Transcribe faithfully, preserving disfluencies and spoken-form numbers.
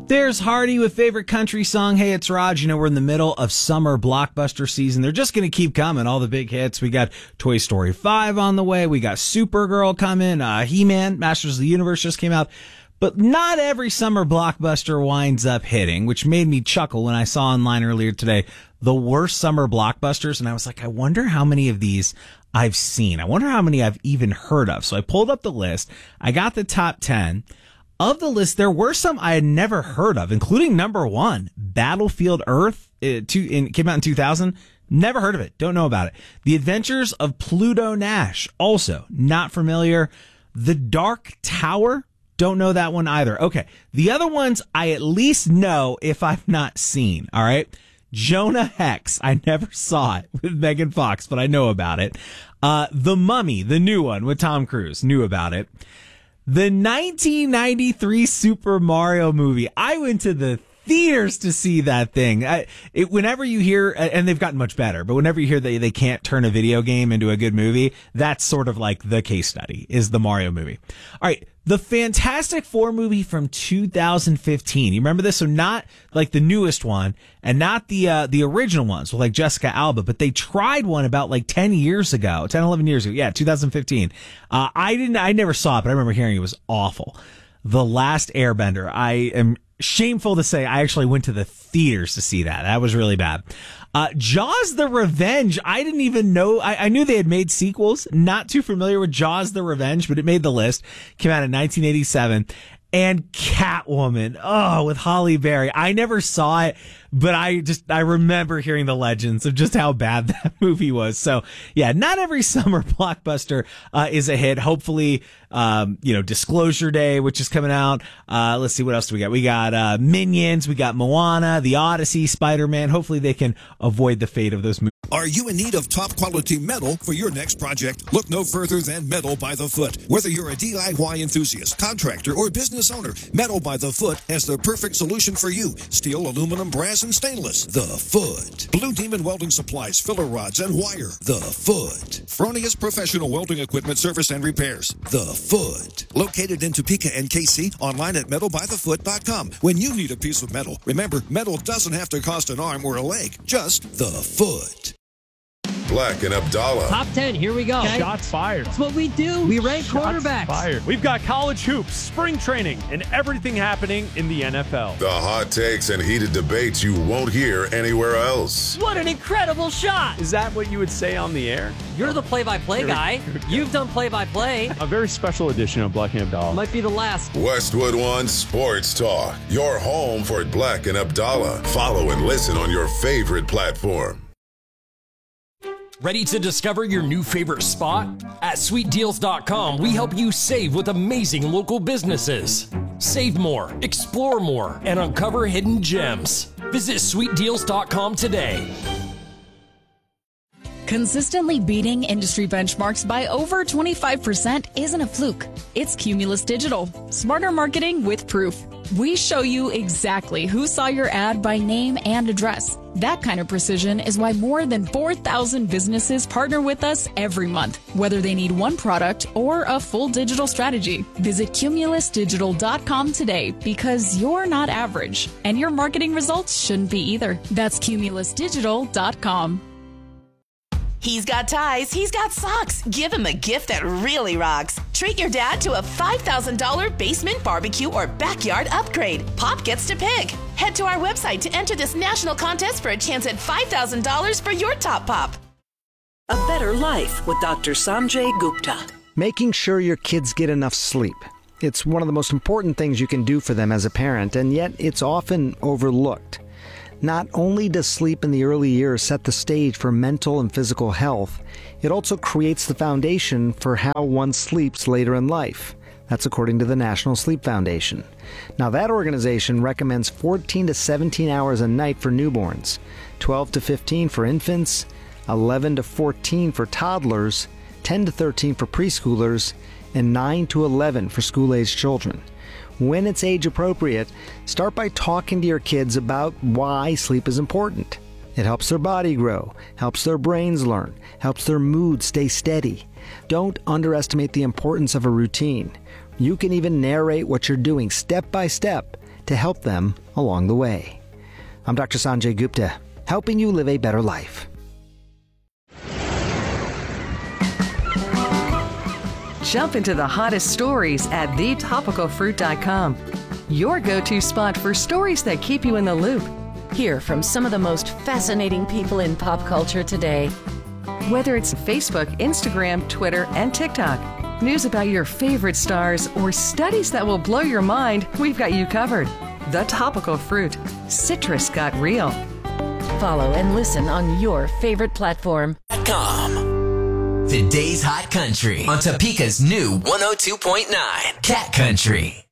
There's Hardy with favorite country song. Hey, it's Raj. You know, we're in the middle of summer blockbuster season. They're just going to keep coming. All the big hits. We got Toy Story five on the way. We got Supergirl coming. Uh, He-Man, Masters of the Universe just came out. But not every summer blockbuster winds up hitting, which made me chuckle when I saw online earlier today the worst summer blockbusters. And I was like, I wonder how many of these I've seen. I wonder how many I've even heard of. So I pulled up the list. I got the top ten. Of the list, there were some I had never heard of, including number one, Battlefield Earth. It, two, in, came out in two thousand. Never heard of it. Don't know about it. The Adventures of Pluto Nash. Also, not familiar. The Dark Tower. Don't know that one either. Okay. The other ones I at least know if I've not seen. All right. Jonah Hex. I never saw it with Megan Fox, but I know about it. Uh, The Mummy, the new one with Tom Cruise. Knew about it. The nineteen ninety-three Super Mario movie. I went to the theaters to see that thing. I, it, whenever you hear, and they've gotten much better, but whenever you hear that they can't turn a video game into a good movie, that's sort of like the case study, is the Mario movie. All right. The Fantastic Four movie from two thousand fifteen. You remember this? So not like the newest one and not the, uh, the original ones with like Jessica Alba, but they tried one about like ten years ago, ten, eleven years ago. Yeah, two thousand fifteen. Uh, I didn't, I never saw it, but I remember hearing it was awful. The Last Airbender. I am shameful to say I actually went to the theaters to see that. That was really bad. Uh, Jaws the Revenge. I didn't even know. I, I knew they had made sequels. Not too familiar with Jaws the Revenge, but it made the list. Came out in nineteen eighty-seven. And Catwoman. Oh, with Halle Berry. I never saw it, but I just, I remember hearing the legends of just how bad that movie was. So yeah, not every summer blockbuster, uh, is a hit. Hopefully, um, you know, Disclosure Day, which is coming out. Uh, let's see, what else do we got? We got, uh, Minions. We got Moana, The Odyssey, Spider-Man. Hopefully they can avoid the fate of those movies. Are you in need of top quality metal for your next project? Look no further than Metal by the Foot. Whether you're a D I Y enthusiast, contractor, or business owner, Metal by the Foot has the perfect solution for you. Steel, aluminum, brass, and stainless. The Foot. Blue Demon Welding Supplies, filler rods, and wire. The Foot. Fronius Professional Welding Equipment Service and Repairs. The Foot. Located in Topeka and K C, online at metal by the foot dot com. When you need a piece of metal, remember, metal doesn't have to cost an arm or a leg. Just the Foot. Black and Abdallah. Top ten, here we go. Okay. Shots fired. That's what we do. We rank Shots quarterbacks. Fired. We've got college hoops, spring training, and everything happening in the N F L. The hot takes and heated debates you won't hear anywhere else. What an incredible shot. Is that what you would say on the air? You're the play-by-play guy. You've done play-by-play. A very special edition of Black and Abdallah. Might be the last. Westwood One Sports Talk. Your home for Black and Abdallah. Follow and listen on your favorite platform. Ready to discover your new favorite spot? At sweet deals dot com, we help you save with amazing local businesses. Save more, explore more, and uncover hidden gems. Visit sweet deals dot com today. Consistently beating industry benchmarks by over twenty-five percent isn't a fluke. It's Cumulus Digital. Smarter marketing with proof. We show you exactly who saw your ad by name and address. That kind of precision is why more than four thousand businesses partner with us every month, whether they need one product or a full digital strategy. Visit cumulus digital dot com today, because you're not average, and your marketing results shouldn't be either. That's cumulus digital dot com. He's got ties, he's got socks. Give him a gift that really rocks. Treat your dad to a five thousand dollars basement, barbecue, or backyard upgrade. Pop gets to pick. Head to our website to enter this national contest for a chance at five thousand dollars for your top pop. A Better Life with Doctor Sanjay Gupta. Making sure your kids get enough sleep. It's one of the most important things you can do for them as a parent, and yet it's often overlooked. Not only does sleep in the early years set the stage for mental and physical health, it also creates the foundation for how one sleeps later in life. That's according to the National Sleep Foundation. Now, that organization recommends fourteen to seventeen hours a night for newborns, twelve to fifteen for infants, eleven to fourteen for toddlers, ten to thirteen for preschoolers, and nine to eleven for school-aged children. When it's age appropriate, start by talking to your kids about why sleep is important. It helps their body grow, helps their brains learn, helps their mood stay steady. Don't underestimate the importance of a routine. You can even narrate what you're doing step by step to help them along the way. I'm Doctor Sanjay Gupta, helping you live a better life. Jump into the hottest stories at the topical fruit dot com. Your go-to spot for stories that keep you in the loop. Hear from some of the most fascinating people in pop culture today. Whether it's Facebook, Instagram, Twitter, and TikTok, news about your favorite stars, or studies that will blow your mind, we've got you covered. The Topical Fruit. Citrus got real. Follow and listen on your favorite platform. Com. Today's Hot Country on Topeka's new one oh two point nine Cat Country.